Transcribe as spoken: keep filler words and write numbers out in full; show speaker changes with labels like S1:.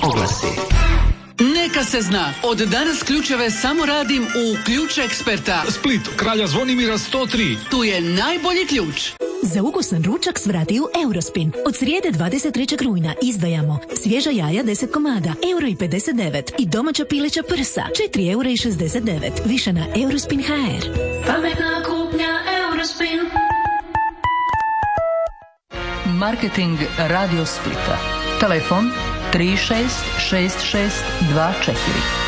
S1: oglasi.
S2: Neka se zna, od danas ključeve samo radim u Ključ Eksperta.
S3: Split, Kralja Zvonimira sto tri.
S2: Tu je najbolji ključ.
S4: Za ukusan ručak svrati u Eurospin. Od srijede dvadeset trećeg rujna izdajamo svježa jaja deset komada, euro i pedeset devet i domaća pileća prsa, četiri eura i šezdeset devet. Više na Eurospin ha er.
S5: Pametna kupnja Eurospin.
S6: Marketing Radio Splita. Telefon tri šest šest šest dva četiri.